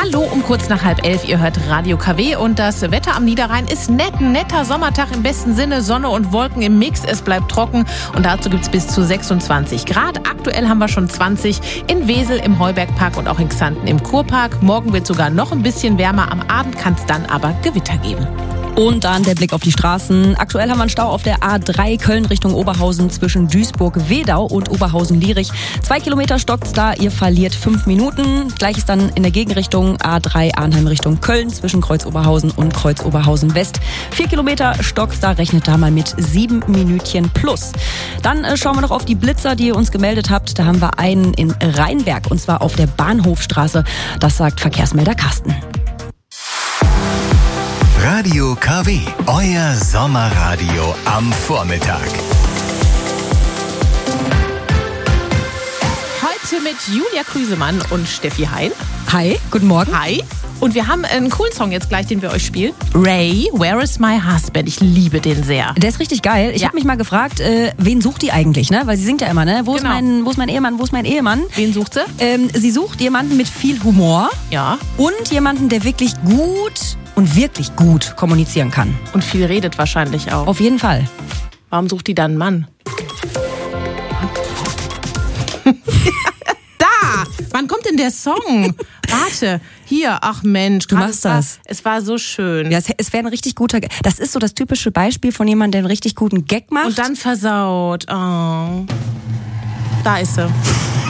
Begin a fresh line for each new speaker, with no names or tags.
Hallo, um kurz nach 10:30, ihr hört Radio KW und das Wetter am Niederrhein ist nett. Ein netter Sommertag im besten Sinne, Sonne und Wolken im Mix, es bleibt trocken und dazu gibt's bis zu 26 Grad. Aktuell haben wir schon 20 in Wesel im Heubergpark und auch in Xanten im Kurpark. Morgen wird sogar noch ein bisschen wärmer, am Abend kann es dann aber Gewitter geben.
Und dann der Blick auf die Straßen. Aktuell haben wir einen Stau auf der A3 Köln Richtung Oberhausen zwischen Duisburg-Wedau und Oberhausen-Lierich. 2 Kilometer stockt's da, ihr verliert 5 Minuten. Gleich ist dann in der Gegenrichtung A3 Arnheim Richtung Köln zwischen Kreuz-Oberhausen und Kreuz-Oberhausen-West. 4 Kilometer stockt's da, rechnet da mal mit 7 Minütchen plus. Dann schauen wir noch auf die Blitzer, die ihr uns gemeldet habt. Da haben wir einen in Rheinberg und zwar auf der Bahnhofstraße. Das sagt Verkehrsmelder Carsten.
Radio KW, euer Sommerradio am Vormittag.
Heute mit Julia Krüsemann und Steffi Hein.
Hi, guten Morgen.
Hi. Und wir haben einen coolen Song jetzt gleich, den wir euch spielen. Ray, Where is my husband? Ich liebe den sehr.
Der ist richtig geil. Ich habe mich mal gefragt, wen sucht die eigentlich, ne? Weil sie singt ja immer, ne? Wo ist mein Ehemann, wo ist mein Ehemann?
Wen sucht sie?
Sie sucht jemanden mit viel Humor.
Ja.
Und jemanden, der wirklich gut kommunizieren kann.
Und viel redet wahrscheinlich auch.
Auf jeden Fall.
Warum sucht die dann einen Mann? Da! Wann kommt denn der Song? Warte, hier, ach Mensch.
Du machst das.
Es war so schön.
Ja, es wäre ein richtig guter Gag. Das ist so das typische Beispiel von jemandem, der einen richtig guten Gag macht.
Und dann versaut. Oh. Da ist sie.